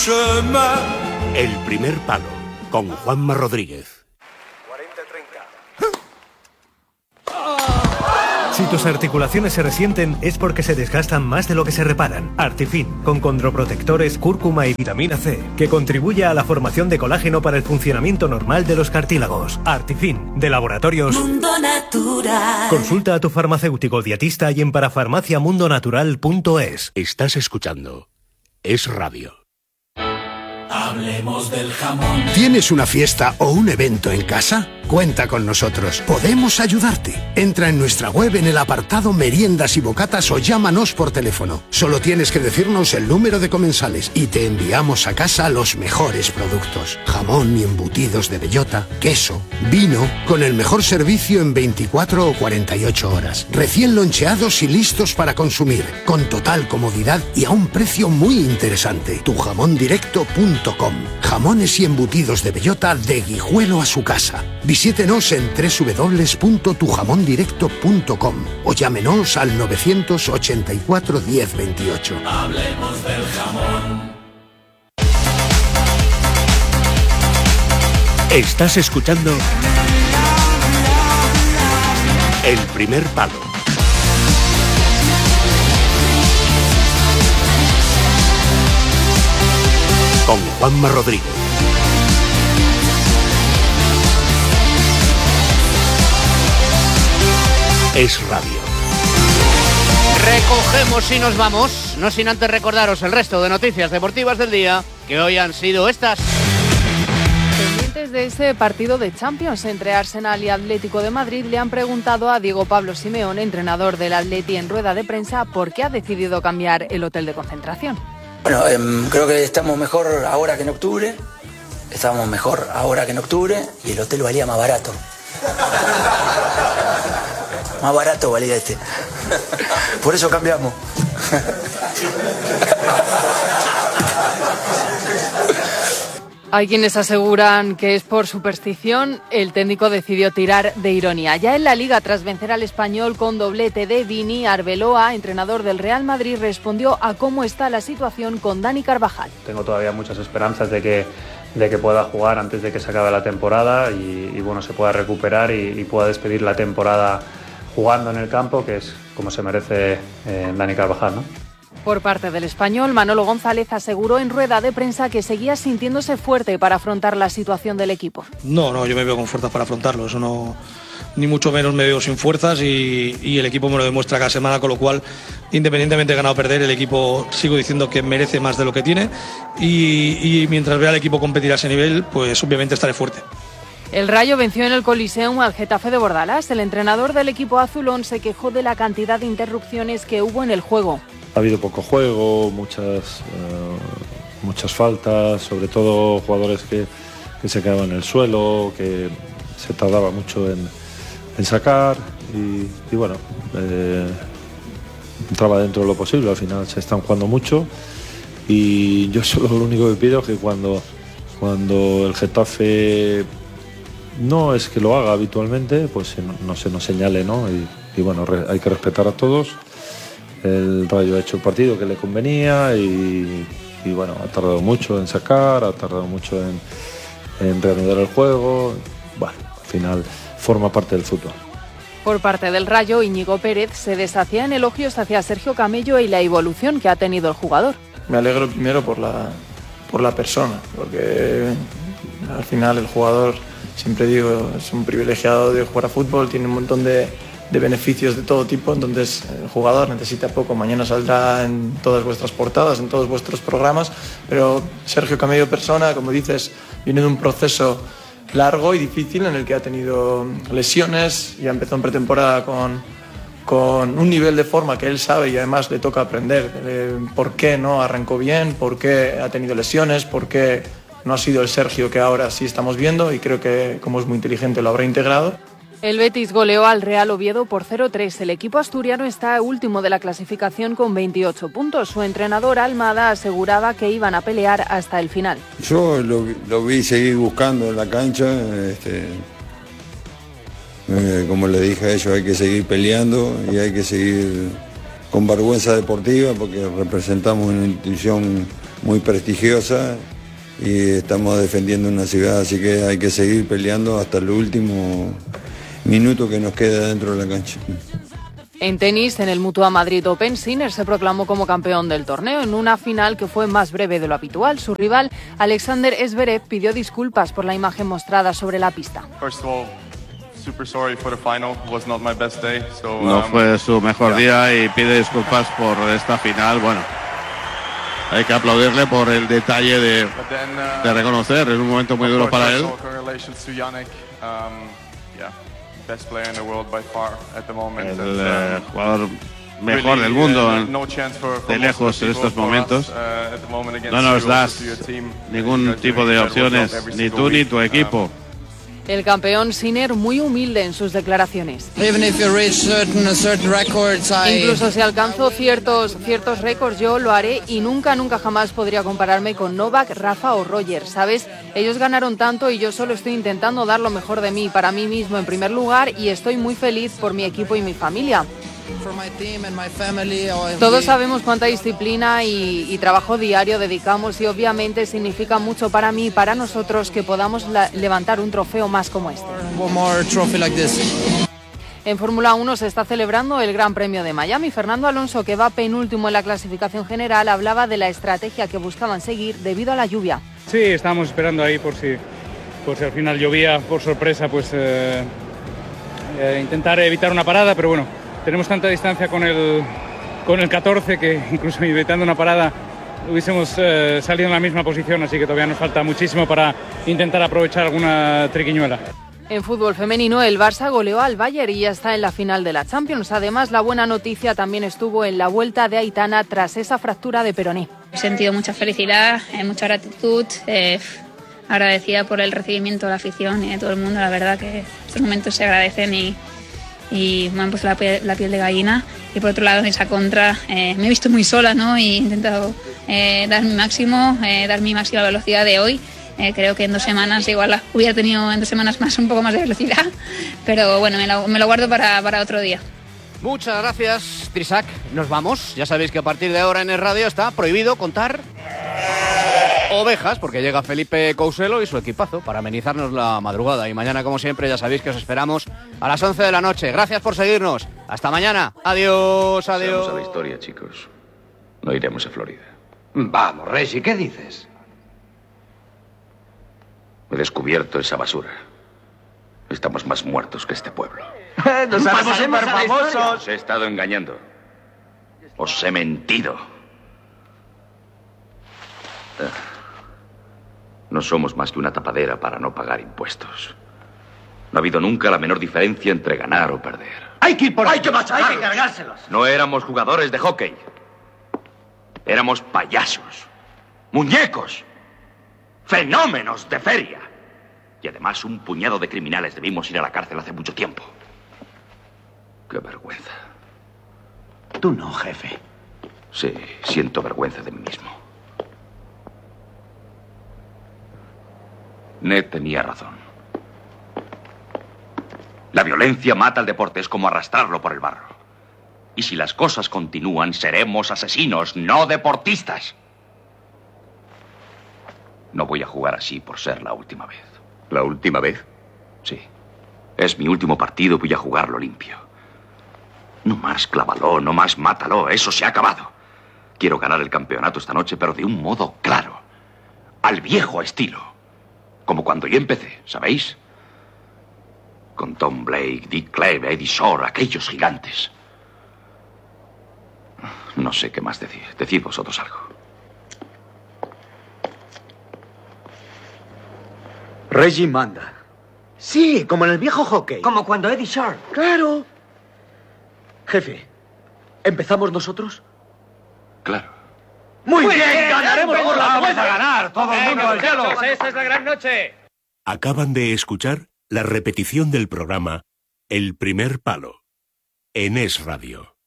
El primer palo, con Juanma Rodríguez. 40-30. Si tus articulaciones se resienten es porque se desgastan más de lo que se reparan. Artifin, con condroprotectores, cúrcuma y vitamina C, que contribuye a la formación de colágeno para el funcionamiento normal de los cartílagos. Artifin, de Laboratorios Mundo Natural. Consulta a tu farmacéutico dietista y en parafarmaciamundonatural.es. Estás escuchando Es Radio. Hablemos del jamón. ¿Tienes una fiesta o un evento en casa? Cuenta con nosotros. Podemos ayudarte. Entra en nuestra web en el apartado Meriendas y Bocatas o llámanos por teléfono. Solo tienes que decirnos el número de comensales y te enviamos a casa los mejores productos. Jamón y embutidos de bellota, queso, vino, con el mejor servicio en 24 o 48 horas. Recién loncheados y listos para consumir, con total comodidad y a un precio muy interesante. Tujamondirecto.com. Jamones y embutidos de bellota de Guijuelo a su casa. Visítenos en www.tujamondirecto.com o llámenos al 984 10 28. Hablemos del jamón. Estás escuchando El primer palo. Con Juanma Rodríguez. Es Radio. Recogemos y nos vamos, no sin antes recordaros el resto de noticias deportivas del día, que hoy han sido estas. Pendientes de ese partido de Champions entre Arsenal y Atlético de Madrid, le han preguntado a Diego Pablo Simeone, entrenador del Atleti, en rueda de prensa, por qué ha decidido cambiar el hotel de concentración. Bueno, creo que estamos mejor ahora que en octubre. Estábamos mejor ahora que en octubre y el hotel valía más barato. Más barato valía este. Por eso cambiamos. Hay quienes aseguran que es por superstición. El técnico decidió tirar de ironía. Ya en la Liga, tras vencer al Español con doblete de Vini, Arbeloa, entrenador del Real Madrid, respondió a cómo está la situación con Dani Carvajal. Tengo todavía muchas esperanzas de que pueda jugar antes de que se acabe la temporada y bueno, se pueda recuperar y pueda despedir la temporada jugando en el campo, que es como se merece Dani Carvajal, ¿no? Por parte del Español, Manolo González aseguró en rueda de prensa que seguía sintiéndose fuerte para afrontar la situación del equipo. No, yo me veo con fuerzas para afrontarlo, eso no, ni mucho menos me veo sin fuerzas y el equipo me lo demuestra cada semana, con lo cual, independientemente de ganar o perder, el equipo sigo diciendo que merece más de lo que tiene y mientras vea al equipo competir a ese nivel, pues obviamente estaré fuerte. El Rayo venció en el Coliseum al Getafe de Bordalás. El entrenador del equipo azulón se quejó de la cantidad de interrupciones que hubo en el juego. Ha habido poco juego, muchas faltas, sobre todo jugadores que se quedaban en el suelo, que se tardaba mucho en sacar y bueno, entraba dentro de lo posible. Al final se están jugando mucho y yo solo lo único que pido es que cuando el Getafe no es que lo haga habitualmente, pues no se nos señale, ¿no? Y bueno, hay que respetar a todos. El Rayo ha hecho el partido que le convenía y bueno, ha tardado mucho en sacar, ha tardado mucho en reanudar el juego. Bueno, al final forma parte del fútbol. Por parte del Rayo, Íñigo Pérez se deshacía en elogios hacia Sergio Camello y la evolución que ha tenido el jugador. Me alegro primero por la persona, porque al final el jugador, siempre digo, es un privilegiado de jugar a fútbol, tiene un montón de beneficios de todo tipo, entonces el jugador necesita poco, mañana saldrá en todas vuestras portadas, en todos vuestros programas, pero Sergio Camello persona, como dices, viene de un proceso largo y difícil en el que ha tenido lesiones, ya empezó en pretemporada con un nivel de forma que él sabe y además le toca aprender por qué no arrancó bien, por qué ha tenido lesiones, por qué no ha sido el Sergio que ahora sí estamos viendo y creo que como es muy inteligente lo habrá integrado. El Betis goleó al Real Oviedo por 0-3. El equipo asturiano está último de la clasificación con 28 puntos. Su entrenador Almada aseguraba que iban a pelear hasta el final. Yo lo vi seguir buscando en la cancha. Como le dije a ellos, hay que seguir peleando y hay que seguir con vergüenza deportiva porque representamos una institución muy prestigiosa y estamos defendiendo una ciudad, así que hay que seguir peleando hasta el último minuto que nos queda dentro de la cancha. En tenis, en el Mutua Madrid Open, Sinner se proclamó como campeón del torneo en una final que fue más breve de lo habitual. Su rival, Alexander Zverev, pidió disculpas por la imagen mostrada sobre la pista. No fue su mejor día y pide disculpas por esta final. Bueno, hay que aplaudirle por el detalle de reconocer. Es un momento muy duro para él. El jugador mejor del mundo de lejos en estos momentos. No nos das ningún tipo de opciones, ni tú ni tu equipo. El campeón Sinner muy humilde en sus declaraciones. Incluso si alcanzo ciertos récords, yo lo haré y nunca jamás podría compararme con Novak, Rafa o Roger. ¿Sabes? Ellos ganaron tanto y yo solo estoy intentando dar lo mejor de mí, para mí mismo en primer lugar, y estoy muy feliz por mi equipo y mi familia. Todos sabemos cuánta disciplina y trabajo diario dedicamos y obviamente significa mucho para mí y para nosotros que podamos levantar un trofeo más como este. En Fórmula 1 se está celebrando el Gran Premio de Miami. Fernando Alonso, que va penúltimo en la clasificación general, hablaba de la estrategia que buscaban seguir debido a la lluvia. Sí, estábamos esperando ahí por si al final llovía por sorpresa, pues intentar evitar una parada, pero bueno. Tenemos tanta distancia con el 14 que incluso evitando una parada hubiésemos salido en la misma posición, así que todavía nos falta muchísimo para intentar aprovechar alguna triquiñuela. En fútbol femenino, el Barça goleó al Bayern y ya está en la final de la Champions. Además, la buena noticia también estuvo en la vuelta de Aitana tras esa fractura de peroné. He sentido mucha felicidad, mucha gratitud, agradecida por el recibimiento de la afición y de todo el mundo. La verdad que estos momentos se agradecen y me han puesto la piel de gallina. Y por otro lado, en esa contra me he visto muy sola, ¿no? Y he intentado dar mi máxima velocidad de hoy. Creo que en 2 semanas igual hubiera tenido en 2 semanas más un poco más de velocidad, pero bueno, me lo guardo para otro día. Muchas gracias, Trisac. Nos vamos. Ya sabéis que a partir de ahora en el radio está prohibido contar ovejas, porque llega Felipe Couselo y su equipazo para amenizarnos la madrugada. Y mañana, como siempre, ya sabéis que os esperamos a las 11 de la noche. Gracias por seguirnos. Hasta mañana. Adiós, adiós. Vamos a la historia, chicos. No iremos a Florida. Vamos, Reggie, ¿qué dices? He descubierto esa basura. Estamos más muertos que este pueblo. ¡Nos haremos superfamosos! Os he estado engañando. Os he mentido. No somos más que una tapadera para no pagar impuestos. No ha habido nunca la menor diferencia entre ganar o perder. ¡Hay que ir por ahí! ¡Hay que machacarlos! ¡Hay que cargárselos! No éramos jugadores de hockey. Éramos payasos. Muñecos. Fenómenos de feria. Y además un puñado de criminales debimos ir a la cárcel hace mucho tiempo. ¡Qué vergüenza! Tú no, jefe. Sí, siento vergüenza de mí mismo. Ned tenía razón. La violencia mata al deporte, es como arrastrarlo por el barro. Y si las cosas continúan, seremos asesinos, no deportistas. No voy a jugar así por ser la última vez. ¿La última vez? Sí. Es mi último partido, voy a jugarlo limpio. No más clávalo, no más mátalo, eso se ha acabado. Quiero ganar el campeonato esta noche, pero de un modo claro. Al viejo estilo. Como cuando yo empecé, ¿sabéis? Con Tom Blake, Dick Cleve, Eddie Shore, aquellos gigantes. No sé qué más decir. Decid vosotros algo. Reggie manda. Sí, como en el viejo hockey. Como cuando Eddie Shore. ¡Claro! Jefe, ¿empezamos nosotros? Claro. ¡Muy bien! ¡Ganaremos por la ¡Vamos a ganar! ¡Todo el mundo al cielo! ¡Esta es la gran noche! Acaban de escuchar la repetición del programa El Primer Palo en Es Radio.